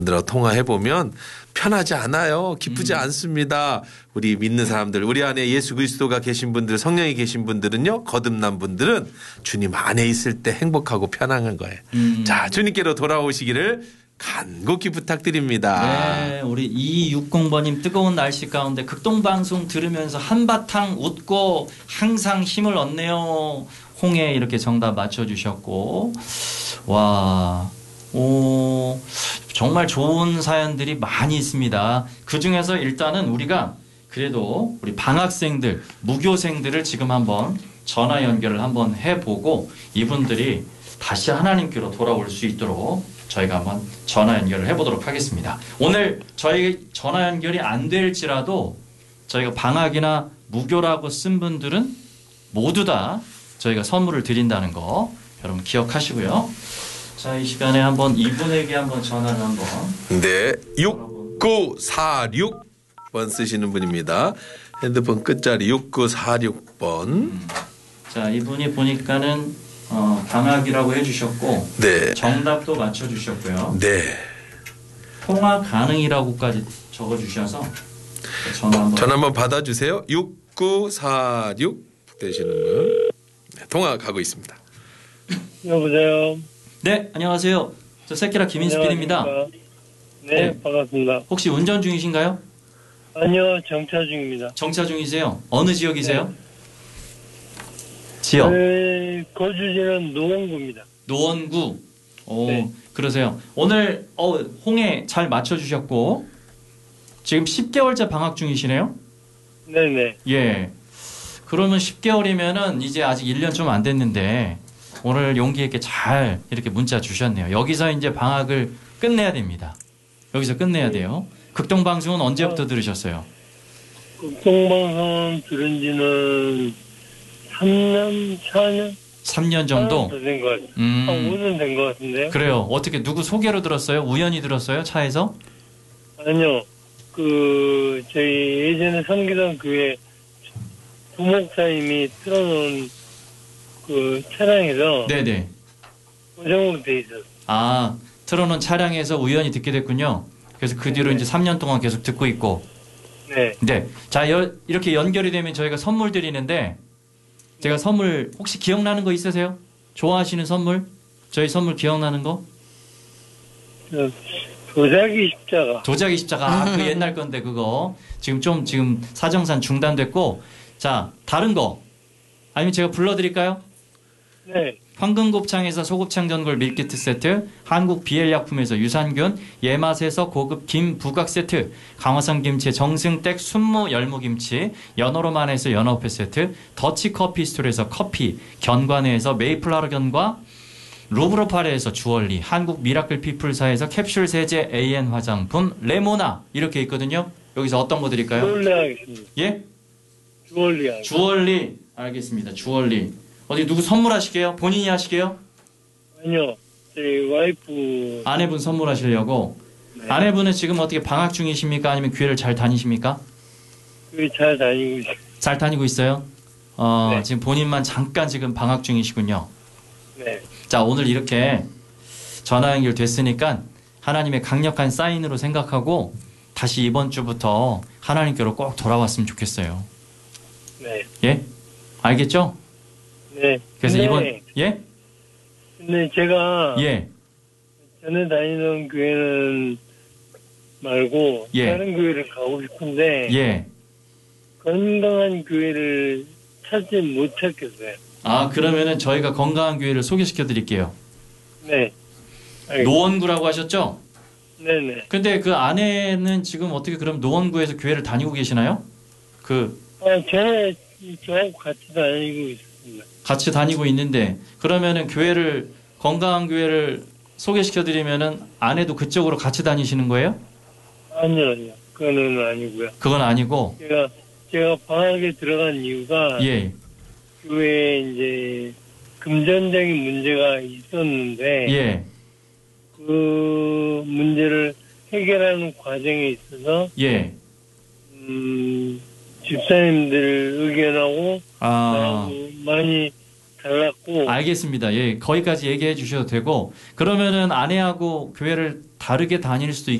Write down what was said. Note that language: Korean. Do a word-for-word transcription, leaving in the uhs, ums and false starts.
들어 통화해보면 편하지 않아요. 기쁘지 음. 않습니다. 우리 믿는 사람들, 우리 안에 예수 그리스도가 계신 분들, 성령이 계신 분들은요, 거듭난 분들은 주님 안에 있을 때 행복하고 편안한 거예요. 음. 자, 주님께로 돌아오시기를 간곡히 부탁드립니다. 네, 우리 이육공 번님 뜨거운 날씨 가운데 극동방송 들으면서 한바탕 웃고 항상 힘을 얻네요. 홍해 이렇게 정답 맞춰주셨고, 와, 오, 정말 좋은 사연들이 많이 있습니다. 그 중에서 일단은 우리가 그래도 우리 방학생들, 무교생들을 지금 한번 전화 연결을 한번 해보고 이분들이 다시 하나님께로 돌아올 수 있도록 저희가 한번 전화 연결을 해보도록 하겠습니다. 오늘 저희 전화 연결이 안 될지라도 저희가 방학이나 무교라고 쓴 분들은 모두 다 저희가 선물을 드린다는 거 여러분 기억하시고요. 자, 이 시간에 한번 이분에게 한번 전화를 한번. 네, 육구사육 번 쓰시는 분입니다. 핸드폰 끝자리 육구사육 번. 음. 자, 이분이 보니까는 어, 방학이라고 해주셨고, 네. 정답도 맞춰주셨고요. 네. 통화 가능이라고까지 적어주셔서 전화 한번. 전화 한번 받아주세요. 육구사육 되시는 분. 네, 통화 가고 있습니다. 여보세요. 네, 안녕하세요. 저 새끼라 김인수필입니다. 네, 네, 반갑습니다. 혹시 운전 중이신가요? 아니요, 정차 중입니다. 정차 중이세요? 어느 지역이세요? 네. 지역? 네, 거주지는 노원구입니다. 노원구? 오, 네. 그러세요. 오늘 어, 홍해 잘 맞춰주셨고 지금 십 개월째 방학 중이시네요? 네네. 예. 그러면 십 개월이면은 이제 아직 일 년 좀 안 됐는데 오늘 용기 있게 잘 이렇게 문자 주셨네요. 여기서 이제 방학을 끝내야 됩니다. 여기서 끝내야 돼요. 극동방송은 언제부터 어, 들으셨어요? 극동방송 들은 지는 삼 년, 사 년? 삼 년 정도? 된 것 같아요. 음. 한 오 년 된 것 같은데요. 그래요. 어떻게 누구 소개로 들었어요? 우연히 들었어요? 차에서? 아니요. 그 저희 예전에 섬기던 교회 부목사님이 틀어놓은 그 차량에서 네네. 고정으로 돼 있었어요. 아, 틀어놓은 차량에서 우연히 듣게 됐군요. 그래서 그 뒤로 네. 이제 삼 년 동안 계속 듣고 있고. 네. 네. 자, 여, 이렇게 연결이 되면 저희가 선물 드리는데 제가 선물 혹시 기억나는 거 있으세요? 좋아하시는 선물? 저희 선물 기억나는 거? 저, 도자기 십자가. 도자기 십자가. 아, 그 옛날 건데 그거. 지금 좀 지금 사정산 중단됐고. 자, 다른 거. 아니면 제가 불러드릴까요? 네. 황금곱창에서 소곱창 전골 밀키트 세트, 한국 비엘약품에서 유산균, 예맛에서 고급 김 부각 세트, 강화산 김치 정승댁 순무 열무김치, 연어로만에서 연어회 세트, 더치커피 스토리에서 커피, 견과내에서 메이플 하르견과 루브르파레에서 주얼리, 한국 미라클 피플사에서 캡슐 세제 에이엔 화장품, 레모나 이렇게 있거든요. 여기서 어떤 거 드릴까요? 주얼리 하겠습니다. 예? 주얼리 하겠습니다. 주얼리 알겠습니다. 주얼리. 어디 누구 선물하시게요? 본인이 하시게요? 아니요. 저희 와이프. 아내분 선물하시려고? 네. 아내분은 지금 어떻게 방학 중이십니까? 아니면 교회를 잘 다니십니까? 교회 잘 다니고 있어요. 잘 다니고 있어요? 어, 네. 지금 본인만 잠깐 지금 방학 중이시군요. 네. 자, 오늘 이렇게 전화 연결 됐으니까 하나님의 강력한 사인으로 생각하고 다시 이번 주부터 하나님께로 꼭 돌아왔으면 좋겠어요. 네. 예? 알겠죠? 네. 그래서 근데, 이번 예? 근데 제가 예. 전에 다니던 교회는 말고 예. 다른 교회를 가고 싶은데 예. 건강한 교회를 찾지 못했겠어요. 아, 그러면은 저희가 건강한 교회를 소개시켜 드릴게요. 네. 알겠습니다. 노원구라고 하셨죠? 네네. 근데 그 아내는 지금 어떻게 그럼 노원구에서 교회를 다니고 계시나요? 그 아, 전에 저하고 같이 다니고 있습니다. 같이 다니고 있는데 그러면은 교회를 건강한 교회를 소개시켜 드리면은 아내도 그쪽으로 같이 다니시는 거예요? 아니요, 아니요. 그거는 아니고요. 그건 아니고. 제가 제가 방학에 들어간 이유가 예. 교회에 이제 금전적인 문제가 있었는데 예. 그 문제를 해결하는 과정에 있어서 예. 음, 집사님들 의견하고 아. 많이 달랐고 알겠습니다. 예, 거기까지 얘기해 주셔도 되고 그러면은 아내하고 교회를 다르게 다닐 수도